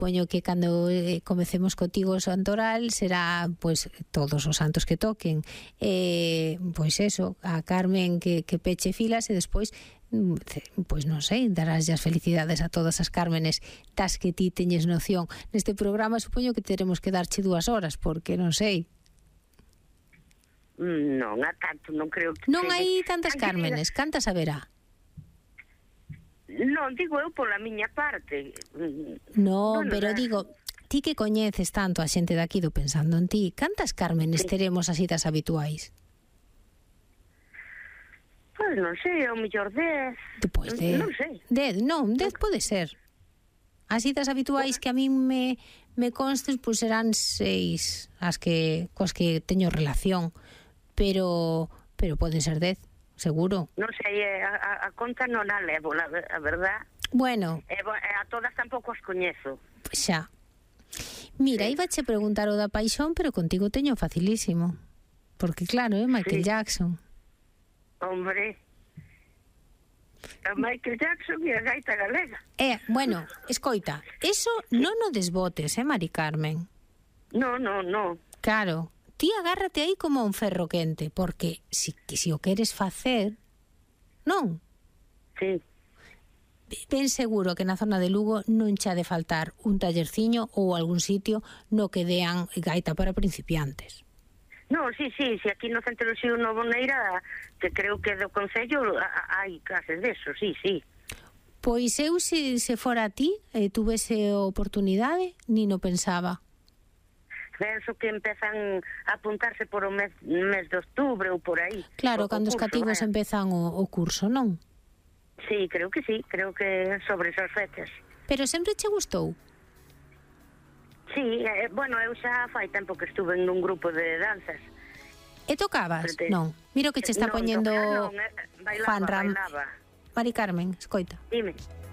Supoño que cando comecemos contigo o santoral será pois todos os santos que toquen, pois eso, a Carmen que peche filas e despois pois non sei, darás as felicidades a todas as Cármenes das que ti teñes noción. Neste programa supoño que teremos que darche 2 horas, porque non sei. Non, a tanto, non creo que... Non hai tantas Cármenes, cantas haberá? Non, digo eu pola miña parte. Non, pero digo, ti que coñeces tanto a xente daqui do Pensando en Ti, cantas Cármenes teremos así das habituais? Pois non sei, ao mellor 10. Pois 10. Non sei. 10 pode ser. Así das habituais que a min me constes, pois serán 6 cos que teño relación, pero poden ser 10, seguro. Non sei, a conta non a levo, a verdad. Bueno. A todas tampouco as coñezo. Pois xa. Mira, íbache preguntar o da paixón, pero contigo teño facilísimo. Porque claro, Michael Jackson. Hombre, a Michael Jackson e a gaita galega. Bueno, escoita, eso non o desbotes, Mari Carmen? No. Claro, ti agárrate aí como un ferro quente, porque si o queres facer, non? Sí. Ben seguro que na zona de Lugo non che ha de faltar un tallerciño ou algún sitio no que dean gaita para principiantes. No, sí, aquí no Centro do Xío Novoneira, que creo que do Concello hai clases deso, sí. Pois eu, se fora a ti, tuvese oportunidade, ni no pensaba. Penso que empezan a apuntarse por o mes de outubro ou por aí. Claro, cando os cativos empezan o curso, non? Sí, creo que sobre esas fechas. Pero sempre che gustou? Sí, bueno, eu xa fai tempo que estuve en un grupo de danzas. E tocabas? Non. Miro que che está poñendo bailaba. Mari Carmen, escoita. Dime.